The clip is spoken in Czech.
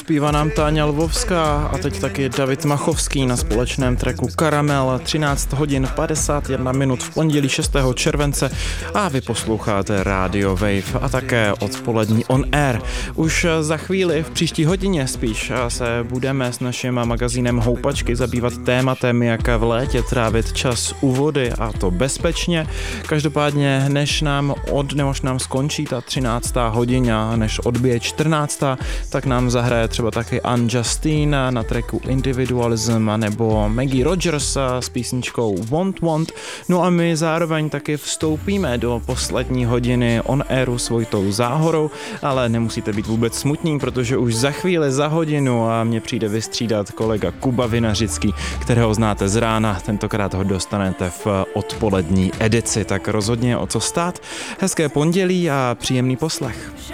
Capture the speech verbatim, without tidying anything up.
Zpívá nám Táňa Lvovská a teď taky David Machovský na společném tracku Karamel. třináct hodin padesát jedna minut v pondělí šestého července a vy posloucháte Radio Wave a také odpolední On Air. Už za chvíli, v příští hodině spíš, se budeme s naším magazínem Houpačky zabývat tématem, jak v létě trávit čas u vody, a to bezpečně. Každopádně, než nám od, než nám skončí ta třináctá hodina, než odbije čtrnáctá, tak nám zahraje třeba taky Unjustine na tracku Individualism nebo Maggie Rogers s písničkou Want Want. No a my zároveň taky vstoupíme do poslední hodiny On Airu s Vojtou Záhorou, ale nemusíte být vůbec smutní, protože už za chvíli, za hodinu a mě přijde vystřídat kolega Kuba Vinařický, kterého znáte z rána, tentokrát ho dostanete v odpolední edici, tak rozhodně o co stát. Hezké pondělí a příjemný poslech.